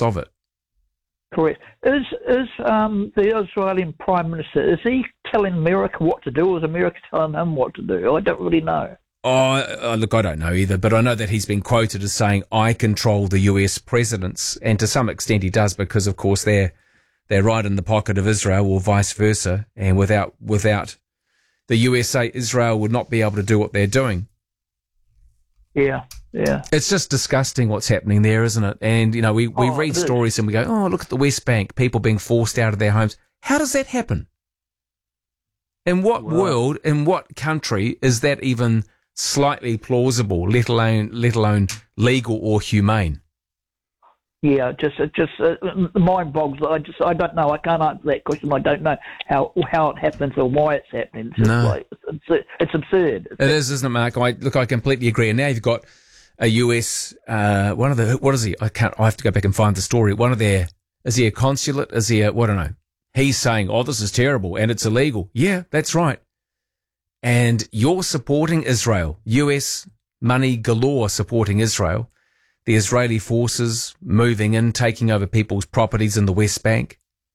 results of it. Correct. Is the Israeli Prime Minister, is he telling America what to do, or is America telling him what to do? I don't really know. Look, I don't know either, but I know that he's been quoted as saying, I control the US presidents, and to some extent he does, because of course they're right in the pocket of Israel, or vice versa, and without the USA, Israel would not be able to do what they're doing. Yeah. It's just disgusting what's happening there, isn't it? And, you know, we read stories and we go, oh, look at the West Bank, people being forced out of their homes. How does that happen? In what world, in what country is that even slightly plausible, let alone legal or humane? Yeah, the mind boggles. I don't know. I can't answer that question. I don't know how it happens or why it's happening. It's absurd. It is, isn't it, Mark? I completely agree. And now you've got a US, what is he? I have to go back and find the story. Is he a consulate? Is he I don't know. He's saying, oh, this is terrible and it's illegal. Yeah, that's right. And you're supporting Israel. US money galore supporting Israel. The Israeli forces moving in, taking over people's properties in the West Bank.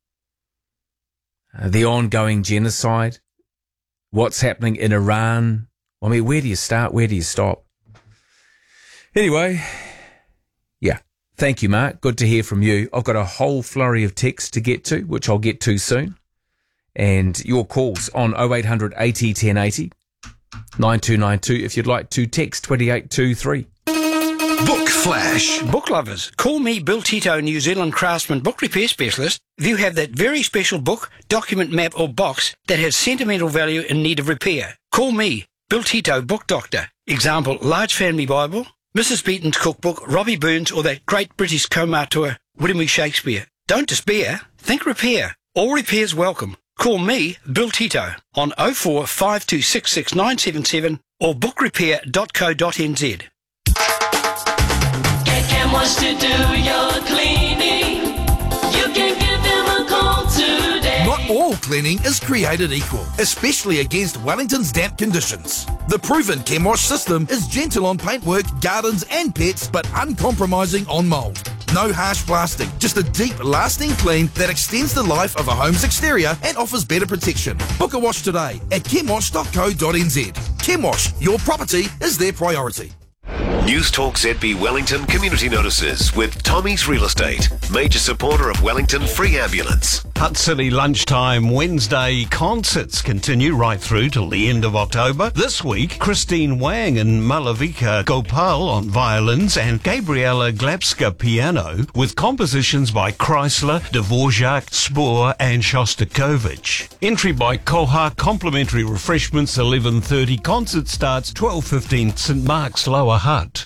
The ongoing genocide. What's happening in Iran. I mean, where do you start? Where do you stop? Anyway, yeah. Thank you, Mark. Good to hear from you. I've got a whole flurry of texts to get to, which I'll get to soon. And your calls on 0800 80 1080 9292 if you'd like to text 2823. Book Flash. Book lovers, call me Bill Tito, New Zealand craftsman book repair specialist. If you have that very special book, document, map or box that has sentimental value in need of repair, call me, Bill Tito, book doctor. Example, Large Family Bible, Mrs. Beaton's cookbook, Robbie Burns or that great British co-auteur, William E. Shakespeare. Don't despair, think repair. All repairs welcome. Call me, Bill Tito, on 04 5266 977 or bookrepair.co.nz. Wants to do your cleaning, you can give them a call today. Not all cleaning is created equal, especially against Wellington's damp conditions. The proven Chemosh system is gentle on paintwork, gardens and pets, but uncompromising on mould. No harsh blasting, just a deep, lasting clean that extends the life of a home's exterior and offers better protection. Book a wash today at chemosh.co.nz. Chemosh, your property is their priority. News Talk ZB Wellington community notices with Tommy's Real Estate, major supporter of Wellington Free Ambulance. Hutt City Lunchtime Wednesday concerts continue right through till the end of October. This week, Christine Wang and Malavika Gopal on violins and Gabriela Glapska piano with compositions by Chrysler, Dvorak, Spohr and Shostakovich. Entry by Koha, complimentary refreshments 11:30. Concert starts 12:15. St Mark's, Lower Hutt.